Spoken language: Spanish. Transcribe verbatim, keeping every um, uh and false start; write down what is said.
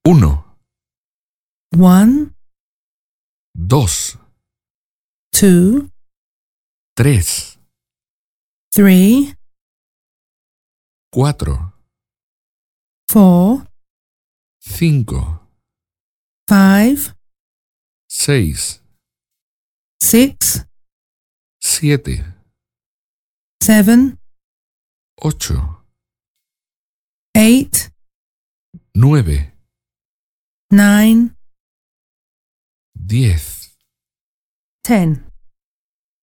Uno, one, dos, two, tres, three, cuatro, four, cinco, five, seis, six, siete, seven, ocho, eight, nueve, nine, diez. ten.